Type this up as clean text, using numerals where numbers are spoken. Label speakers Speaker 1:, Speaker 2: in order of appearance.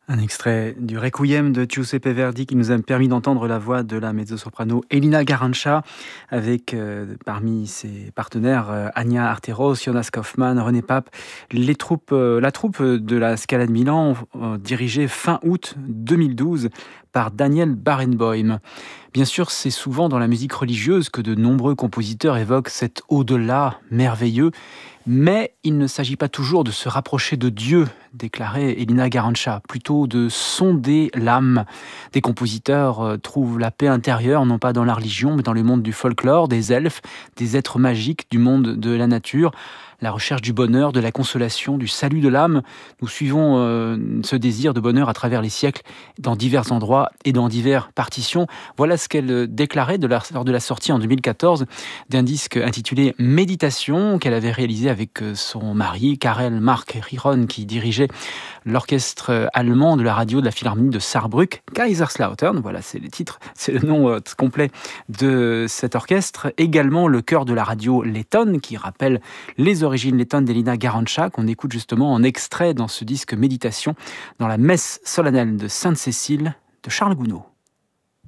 Speaker 1: Un extrait du Requiem de Giuseppe Verdi qui nous a permis d'entendre la voix de la mezzo-soprano Elina Garanca avec parmi ses partenaires Anya Arteros, Jonas Kaufmann, René Pape. La troupe de la Scala de Milan, dirigée fin août 2012 par Daniel Barenboim. Bien sûr, c'est souvent dans la musique religieuse que de nombreux compositeurs évoquent cet au-delà merveilleux. Mais il ne s'agit pas toujours de se rapprocher de Dieu, déclarait Elina Garanca, plutôt de sonder l'âme. Des compositeurs trouvent la paix intérieure, non pas dans la religion, mais dans le monde du folklore, des elfes, des êtres magiques, du monde de la nature. La recherche du bonheur, de la consolation, du salut de l'âme. Nous suivons ce désir de bonheur à travers les siècles, dans divers endroits et dans diverses partitions. Voilà ce qu'elle déclarait lors de la sortie en 2014 d'un disque intitulé Méditation qu'elle avait réalisé avec son mari, Karel Mark Riron, qui dirigeait l'orchestre allemand de la radio de la Philharmonie de Saarbrück, Kaiserslautern. Voilà, c'est le titre, c'est le nom complet de cet orchestre. Également le chœur de la radio lettonne, qui rappelle les origines lettonnes d'Elina Garanca, qu'on écoute justement en extrait dans ce disque Méditation, dans la messe solennelle de Sainte-Cécile de Charles Gounod.